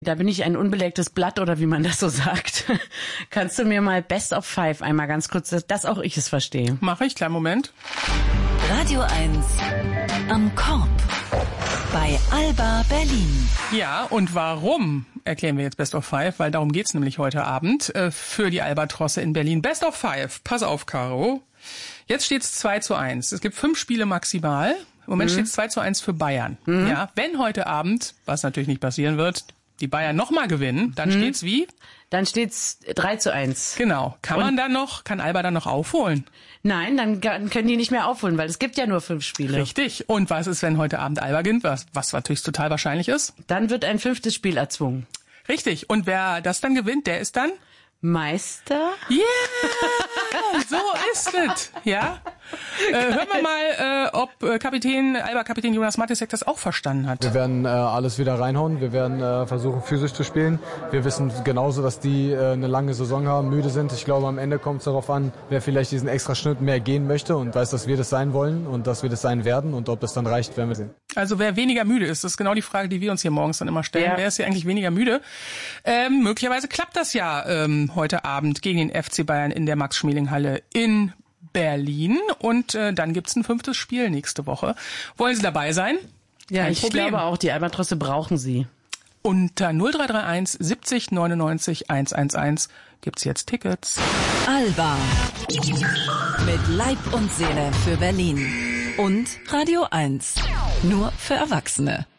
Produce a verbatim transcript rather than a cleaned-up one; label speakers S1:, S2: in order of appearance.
S1: Da bin ich ein unbelegtes Blatt oder wie man das so sagt. Kannst du mir mal Best of Five einmal ganz kurz, dass auch ich es verstehe?
S2: Mache ich, kleinen Moment.
S3: Radio eins am Korb bei Alba Berlin.
S2: Ja, und warum erklären wir jetzt Best of Five? Weil darum geht's nämlich heute Abend äh, für die Albatrosse in Berlin. Best of Five. Pass auf, Caro. Jetzt steht's zwei zu eins. Es gibt fünf Spiele maximal. Im Moment mhm. steht's zwei zu eins für Bayern. Mhm. Ja, wenn heute Abend, was natürlich nicht passieren wird, die Bayern nochmal gewinnen, dann mhm. steht's wie?
S1: Dann steht's drei zu eins.
S2: Genau. Kann Und man dann noch, kann Alba dann noch aufholen?
S1: Nein, dann können die nicht mehr aufholen, weil es gibt ja nur fünf Spiele.
S2: Richtig. Und was ist, wenn heute Abend Alba gewinnt, was, was natürlich total wahrscheinlich ist?
S1: Dann wird ein fünftes Spiel erzwungen.
S2: Richtig. Und wer das dann gewinnt, der ist dann?
S1: Meister?
S2: Yeah! So ist es. Ja? Äh, hören wir mal, äh, ob äh, Kapitän, Alba-Kapitän Jonas Matisek das auch verstanden hat.
S4: Wir werden äh, alles wieder reinhauen. Wir werden äh, versuchen, physisch zu spielen. Wir wissen genauso, dass die äh, eine lange Saison haben, müde sind. Ich glaube, am Ende kommt es darauf an, wer vielleicht diesen extra Schnitt mehr gehen möchte und weiß, dass wir das sein wollen und dass wir das sein werden. Und ob das dann reicht, werden wir sehen.
S2: Also wer weniger müde ist, das ist genau die Frage, die wir uns hier morgens dann immer stellen. Ja. Wer ist hier eigentlich weniger müde? Ähm, möglicherweise klappt das ja ähm, heute Abend gegen den F C Bayern in der Max-Schmeling-Halle in Berlin. Und äh, dann gibt's ein fünftes Spiel nächste Woche. Wollen Sie dabei sein?
S1: Ja,
S2: Kein
S1: ich
S2: Problem.
S1: glaube auch, die Albatrosse brauchen Sie.
S2: Unter null drei drei eins siebzig neunundneunzig hundertelf gibt's jetzt Tickets.
S3: Alba mit Leib und Seele für Berlin und Radio eins. Nur für Erwachsene.